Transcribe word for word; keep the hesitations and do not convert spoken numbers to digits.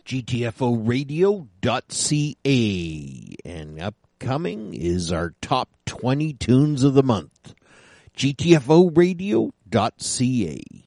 G T F O radio dot C A. And upcoming is our top twenty tunes of the month. G T F O radio dot C A.